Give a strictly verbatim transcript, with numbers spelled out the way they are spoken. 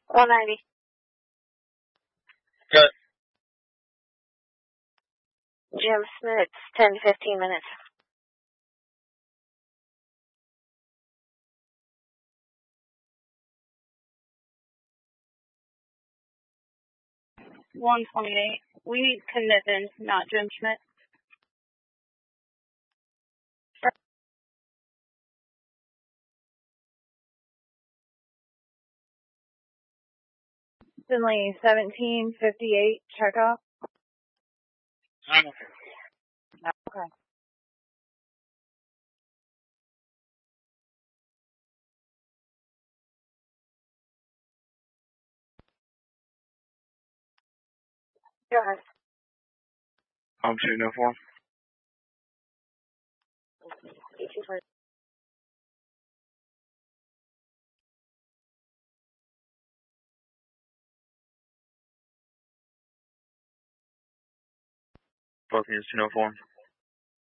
one ninety. Good. Jim Smith, ten to fifteen minutes. one twenty-eight. We need Kniffen, not Jim Schmidt. Finley, seventeen fifty-eight, check off. I'm okay. Okay. Go ahead. I'm shooting up for him. Both units, two oh four.